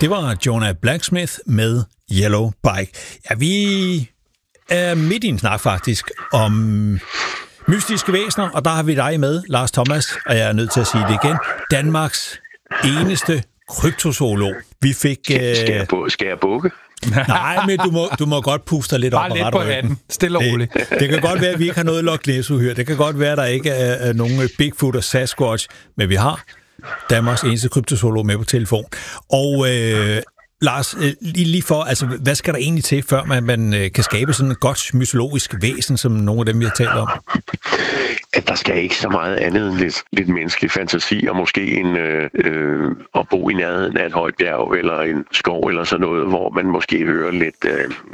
Det var Jonah Blacksmith med Yellow Bike. Ja, vi er midt i en snak faktisk om mystiske væsener, og der har vi dig med, Lars Thomas, og jeg er nødt til at sige det igen. Danmarks eneste kryptozoolog. Vi fik... Skal jeg bukke? Nej, men du må godt puste dig lidt op og rette ryggen. Hatten. Stille og roligt. Det kan godt være, at vi ikke har noget Loch Ness-uhyre. Det kan godt være, at der ikke er nogen Bigfoot og Sasquatch, men vi har Danmarks eneste kryptozoolog med på telefon. Og Lars, lige for, altså, hvad skal der egentlig til, før man kan skabe sådan et godt mytologisk væsen, som nogle af dem, vi har talt om? At der skal ikke så meget andet end lidt menneskelig fantasi, og måske at bo i nærheden af et højt bjerg, eller en skov, eller sådan noget, hvor man måske hører lidt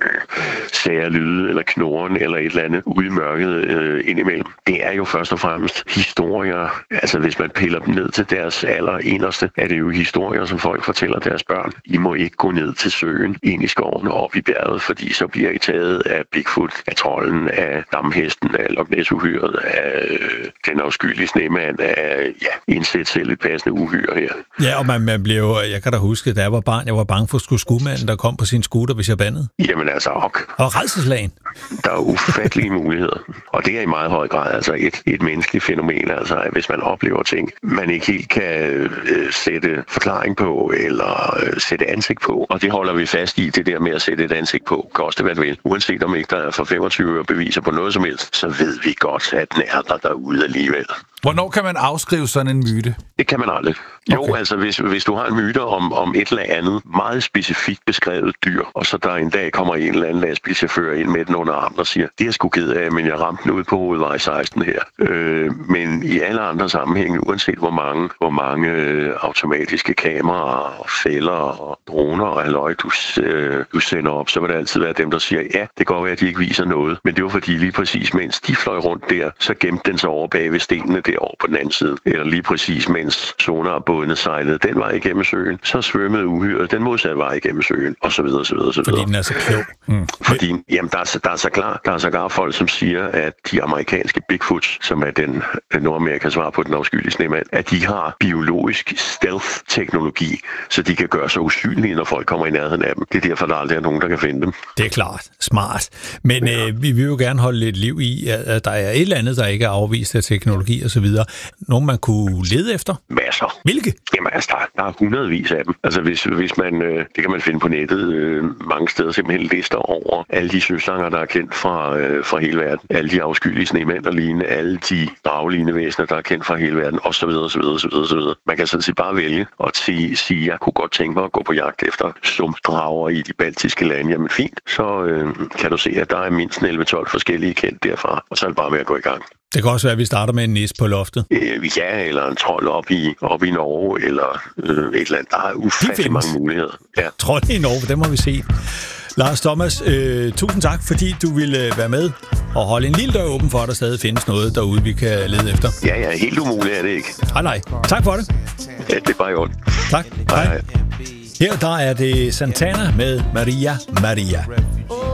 sære lyde, eller knoren, eller et eller andet ude i mørket indimellem. Det er jo først og fremmest historier. Altså, hvis man piller dem ned til deres allerinderste, er det jo historier, som folk fortæller deres børn. I må ikke gå ned til søen, ind i skoven og op i bjerget, fordi så bliver I taget af Bigfoot, af trolden, af damhesten, af Loch Ness-uhyret, af den afskyelige snemand, af indsæt selv et passende uhyre her. Ja, og man blev jo, jeg kan da huske, da jeg var barn, jeg var bange for skudmanden, der kom på sin scooter, hvis jeg bandede. Jamen altså, og rædselslagen. Der er ufattelige muligheder. Og det er i meget høj grad altså et menneskeligt fænomen, altså hvis man oplever ting, man ikke helt kan sætte forklaring på, eller sætte ansigt på. Og det holder vi fast i, det der med at sætte et ansigt på. Koste hvad det vil. Uanset om ikke der er for 25 år beviser på noget som helst, så ved vi godt, at den er der derude alligevel. Hvornår kan man afskrive sådan en myte? Det kan man aldrig. Okay. Jo, altså hvis du har en myte om et eller andet meget specifikt beskrevet dyr, og så der en dag kommer en eller anden lastbilchauffør ind med den under armen og siger, det er sgu ked af, men jeg ramte den ud på hovedvej 16 her. Men i alle andre sammenhænge, uanset hvor mange automatiske kameraer og fælder og droner og halløj, du sender op, så vil det altid være dem, der siger, ja, det går være, at de ikke viser noget. Men det var fordi lige præcis, mens de fløj rundt der, så gemte den sig over bag ved stenene derovre på den anden side. Eller lige præcis, mens sonarbådene sejlede den vej igennem søen, så svømmede uhyret den modsatte vej igennem søen, og så videre, så videre, så videre. Fordi den er så klog. Fordi, jamen, der er sågar folk, som siger, at de amerikanske Bigfoots, som er den Nordamerikas svar på den afskyelige snemand, at de har biologisk stealth-teknologi, så de kan gøre sig usynlige, når folk kommer i nærheden af dem. Det er derfor, der aldrig er nogen, der kan finde dem. Det er klart. Smart. Men vi vil jo gerne holde lidt liv i, at der er et eller andet, der ikke er afvist af teknologi og så videre. Nogen, man kunne lede efter? Masser. Hvilke? Jamen altså, der er hundredvis af dem. Altså hvis man, det kan man finde på nettet mange steder, simpelthen lister over alle de søslanger, der er kendt fra hele verden. Alle de afskyelige snemænd og lignende, alle de draglignende væsener, der er kendt fra hele verden, og så videre, så videre, så videre, så videre. Man kan sådan set bare vælge og sige, jeg kunne godt tænke mig at gå på jagt efter sumpdrager i de baltiske lande. Jamen fint, så kan du se, at der er mindst 11-12 forskellige kendt derfra, og så er det bare med at gå i gang. Det kan også være, at vi starter med en nis på loftet. Ja, eller en trold op i Norge, eller et eller andet. Der er ufattelig mange muligheder. Ja. Trold i Norge, det må vi se. Lars Thomas, tusind tak, fordi du ville være med og holde en lille dør åben for, at der stadig findes noget derude, vi kan lede efter. Ja, helt umuligt er det ikke. Nej. Tak for det. Ja, det er bare i orden. Tak. Hej. Her der er det Santana med Maria Maria.